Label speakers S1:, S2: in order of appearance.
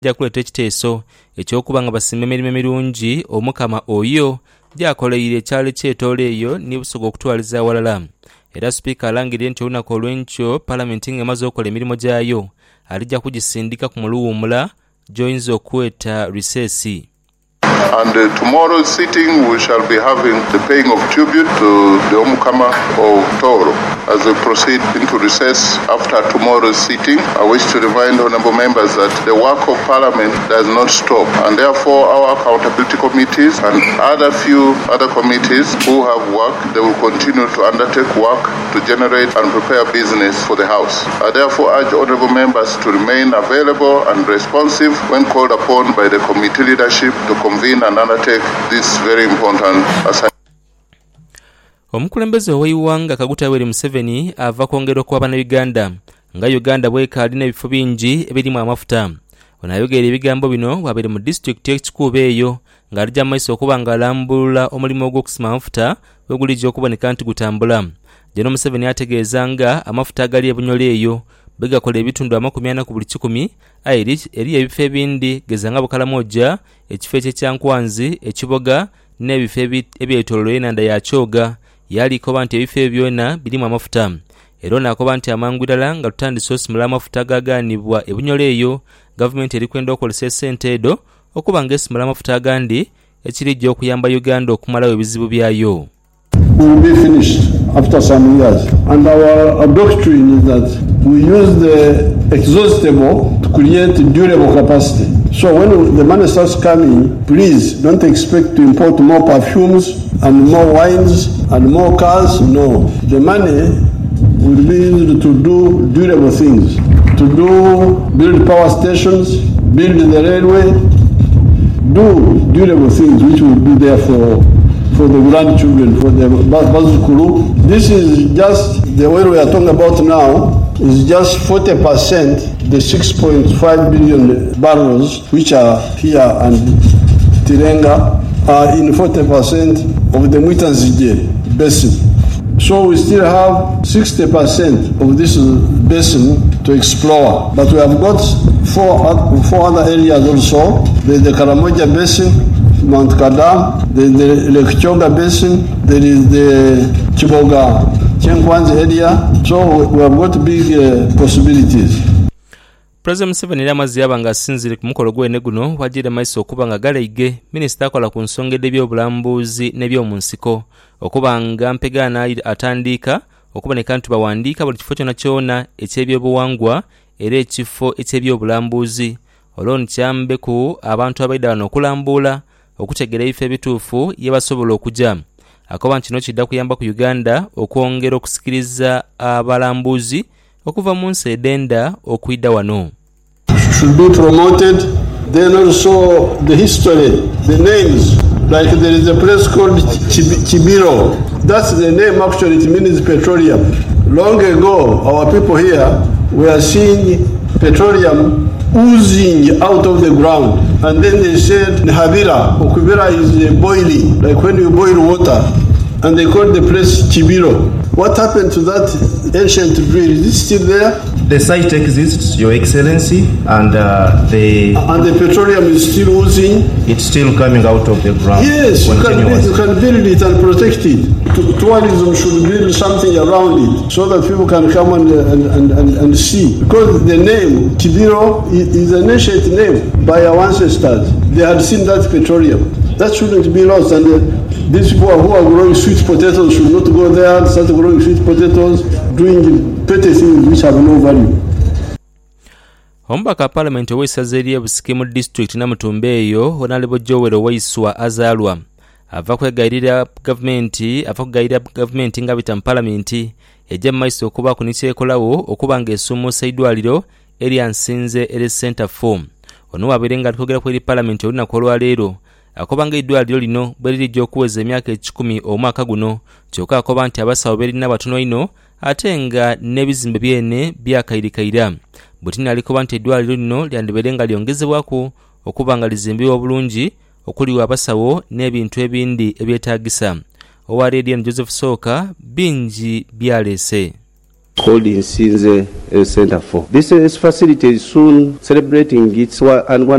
S1: jakuleeta ekiteeso ekyokuba nga basimba emirimu emirungi omukama oyo gyakoleire ekyalo ky'etoola eyo ne busobola okutwaliza awalala. Era sipiika alangirire nti olunaku olw'enkyo paalamenti ng'emaze okukola emirimu gyayo alijja kugisindika ku muluwuumula gy'oyinza okuweta riseesi.
S2: And tomorrow's sitting we shall be having the paying of tribute to the Omukama of Toro. As we proceed into recess after tomorrow's sitting, I wish to remind honourable members that the work of Parliament does not stop, and therefore our accountability committees and few other committees who have work, they will continue to undertake work to generate and prepare business for the House. I therefore urge honourable members to remain available and responsive when called upon by the committee leadership to convene and undertake this very important assignment.
S1: Omukulembeze ow'eiwanga Kaguta Yoweri Museveni ava kwongera okuwa Bannayuganda nga Uganda bwekaalina ebifo bingi ebirimu amafuta. Ono ayogera ebigambo bino wabiri mu disitulikiti y'ekikuubo eyo ng'alijja mu maiso okuba ng'alambulula omulimu ogw'okusima amafuta bwe gulijja okuboneka nti gutambula. Jeno Museveni ategeeza nga amafuta agali ebunyole eyo begakola ebitundu 40 ku buli 100 eri ebifo ebindi geza nga Bukalamojja, ekifo eky'Ekyankwanzi, Ekiboga n'ebifo ebyetooloola enanda ya Kyoga. Yaliko nti ebifo byonna birimu amafuta. Era n'akoba nti amangu ddala nga tutandise osimula amafuta agagaanibwa ebunyole eyo, gavumenti eri kwenda okukozesa ssente edo okuba ng'esimula amafuta agandi ekirijja okuyamba Uganda okumalawo ebizibu byayo.
S3: We will be finished after some years, and our doctrine is that we use the exhaustible to create durable capacity. So when the money starts coming, please don't expect to import more perfumes and more wines and more cars. No, the money will be used to do durable things, to build power stations, build the railway, do durable things which will be there for the grandchildren, for the Bazukulu. This is just the oil we are talking about now is just 40%, the 6.5 billion barrels which are here and Tirenga are in 40% of the Mwitanzije basin. So we still have 60% of this basin to explore. But we have got four other areas also. There's the Karamoja basin, Mount Kadam, the Lake Kyoga basin, there is the Chiboga, Chenkwanzi area. So we have got big possibilities.
S1: President Museveni amaze yabanga asinzire ku mukolo gw'ene guno wajjira maiso okuba nga galeige minisita akola ku nsonga eby'obulambuzi n'ebyomunsiko okuba nga Mpegana atandika okuboneka nti bawandiika buli kifo kyonna kyonna eky'ebyobuwangwa era ekifo eky'ebyobulambuzi olwo nkyambe ku abantu abaida wano okulambula okutegera ebifo ebituufu ye basobola okujja. Akoba nti kino kidda kuyamba ku Uganda okwongera okusikiriza abalambuzi okuva mu nsi edenda okuyida wano.
S3: Should be promoted. Then also the history, the names, like there is a place called Kibiro. That's the name actually, it means petroleum. Long ago, our people here were seeing petroleum oozing out of the ground. And then they said, Habira, Okubira is boiling, like when you boil water. And they called the place Kibiro. What happened to that ancient drill? Is it still there?
S4: The site exists, Your Excellency, and the
S3: petroleum is still oozing.
S4: It's still coming out of the ground.
S3: Yes, you can build it and protect it. Tourism should build something around it so that people can come and see. Because the name Kibiro is an ancient name by our ancestors. They had seen that petroleum. That shouldn't be lost. And these people who are growing sweet potatoes should not go there and start growing sweet potatoes, doing petty things which have no value.
S1: Omubaka Parliament ow'essaza ery'Ebusiki mu district Namutumba eyo Honorable Joel Waiswa azaalwa ava kugayirira gavumenti nga bita mu Parliament ejja mu maiso okuba ku nikyekolawo okuba ng'esumuusa eddwaliro erya Nsinze eri Center Form. Ono wabeere nga alikogera ku eri Parliament olunaku olwaleero akobanga eddwaliro lino bwe lirijja okuweza emyaka 10 omwaka guno kyokka akoba nti abasawo berina batono ino ate nga n'ebizimbe byene byakayirikayira. Butina alikoba nti eddwaliro lino lyandibere nga lyongezebwako okuba nga lizimbibwa bulungi okuliwa abasawo n'ebintu ebindi ebyetaagisa. Owa Radio Joseph Soka bingi byalese.
S5: Called Nsinze Center for. This facility is soon celebrating its